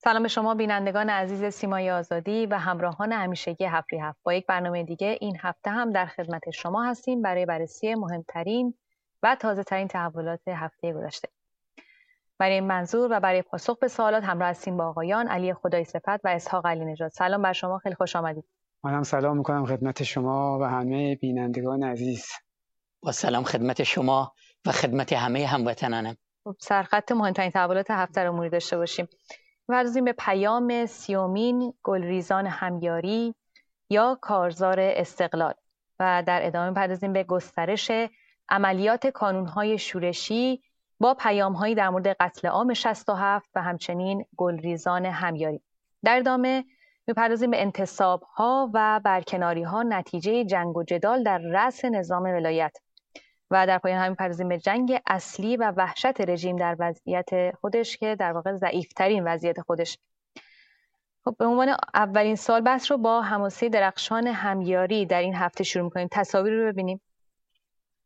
سلام به شما بینندگان عزیز سیمای آزادی و همراهان همیشگی هفت هفت. با یک برنامه دیگه این هفته هم در خدمت شما هستیم برای بررسی مهمترین و تازه ترین تحولات هفته گذشته. برای این منظور و برای پاسخ به سوالات همراه هستیم با آقایان علی خدای صفت و اسحاق علی نژاد. سلام بر شما، خیلی خوش آمدید. منم سلام میکنم خدمت شما و همه بینندگان عزیز. با سلام خدمت شما و خدمت همه هموطنانم. سرخط مهمترین تحولات هفته رو مرور داشته باشیم. می‌پردازیم به پیام سیومین گلریزان همیاری یا کارزار استقلال و در ادامه می‌پردازیم به گسترش عملیات کانون‌های شورشی با پیام‌هایی در مورد قتل عام 67 و همچنین گلریزان همیاری. در ادامه می‌پردازیم به انتصاب‌ها و برکناری‌ها نتیجه جنگ و جدال در رأس نظام ولایت و در پایان هم می‌پردازیم به جنگ اصلی و وحشت رژیم در وضعیت خودش که در واقع ضعیف‌ترین وضعیت خودش. خب به عنوان اولین سوال بحث رو با حماسه درخشان همیاری در این هفته شروع می‌کنیم. تصاویر رو ببینیم.